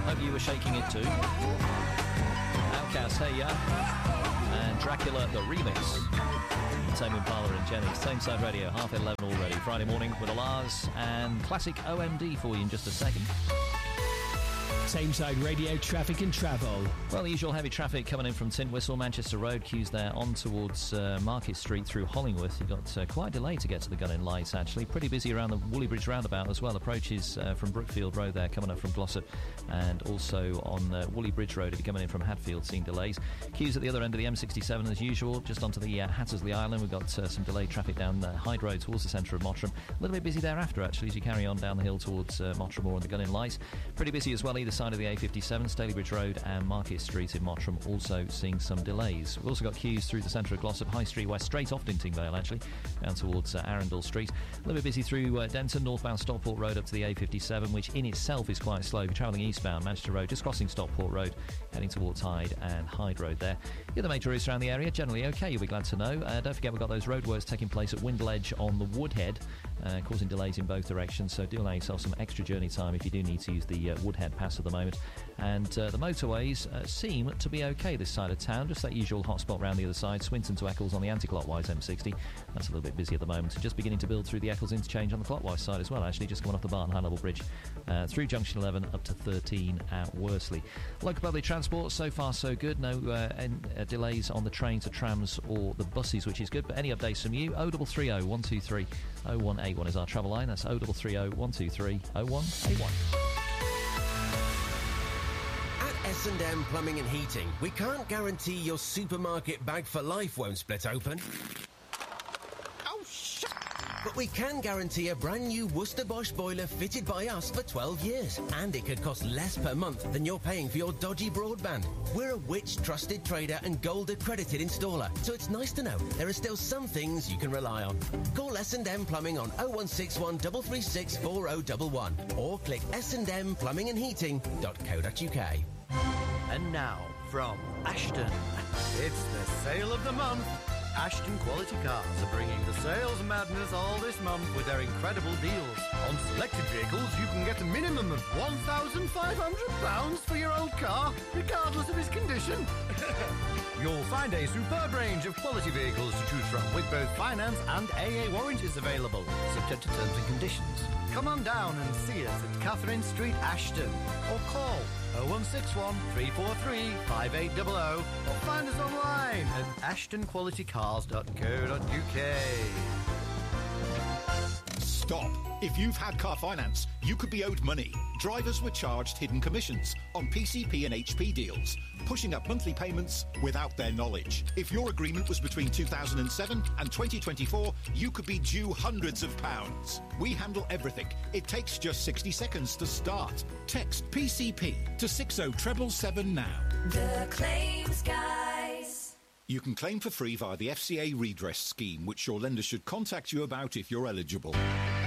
Hope you were shaking it too. Outcast, Hey Ya, and Dracula, the remix. Tame Impala and Jenny. Tameside Radio, 11:30 already. Friday morning with Lars and classic OMD for you in just a second. Tameside Radio, traffic and travel. Well, the usual heavy traffic coming in from Tintwistle, Manchester Road, queues there on towards Market Street through Hollingworth. You've got quite a delay to get to the Gun-in Lights, actually. Pretty busy around the Woolleybridge roundabout as well. Approaches from Brookfield Road there, coming up from Glossop, and also on Woolleybridge Road, if you're coming in from Hatfield, seeing delays. Queues at the other end of the M67 as usual, just onto the Hattersley Island. We've got some delayed traffic down Hyde Road towards the centre of Mottram. A little bit busy thereafter, actually, as you carry on down the hill towards Mottram Moor and the Gun-in Lights. Pretty busy as well either side of the A57. Stalybridge Road and Market Street in Mottram also seeing some delays. We've also got queues through the centre of Glossop, High Street West, straight off Dintingvale actually, down towards Arundel Street. A little bit busy through Denton, northbound Stockport Road up to the A57, which in itself is quite slow. If you're travelling eastbound, Manchester Road, just crossing Stockport Road, heading towards Hyde and Hyde Road there. The other major routes around the area, generally okay, you'll be glad to know. Don't forget we've got those roadworks taking place at Windle Edge on the Woodhead, causing delays in both directions, so do allow yourself some extra journey time if you do need to use the Woodhead Pass at the moment. And the motorways seem to be okay this side of town, just that usual hotspot round the other side. Swinton to Eccles on the anti-clockwise M60, that's a little bit busy at the moment. Just beginning to build through the Eccles interchange on the clockwise side as well, actually, just going off the Barton High Level Bridge through Junction 11 up to 13 at Worsley. Local public transport, so far so good. No delays on the trains, the trams or the buses, which is good. But any updates from you? 0330 123 0181 is our travel line. That's 0330 123 0181. S&M Plumbing and Heating, we can't guarantee your supermarket bag for life won't split open. Oh, shit! But we can guarantee a brand new Worcester Bosch boiler fitted by us for 12 years. And it could cost less per month than you're paying for your dodgy broadband. We're a Which trusted trader and gold accredited installer, so it's nice to know there are still some things you can rely on. Call S&M Plumbing on 0161 336 4011 or click sndmplumbingandheating.co.uk. And now, from Ashton, it's the sale of the month. Ashton Quality Cars are bringing the sales madness all this month with their incredible deals. On selected vehicles, you can get a minimum of £1,500 for your old car, regardless of its condition. You'll find a superb range of quality vehicles to choose from, with both finance and AA warranties available, subject to terms and conditions. Come on down and see us at Catherine Street, Ashton, or call 0161 343 5800 or find us online at ashtonqualitycars.co.uk. Stop. If you've had car finance, you could be owed money. Drivers were charged hidden commissions on PCP and HP deals, pushing up monthly payments without their knowledge. If your agreement was between 2007 and 2024, you could be due hundreds of pounds. We handle everything. It takes just 60 seconds to start. Text PCP to 60777 now. The Claims Guys. You can claim for free via the FCA Redress Scheme, which your lender should contact you about if you're eligible.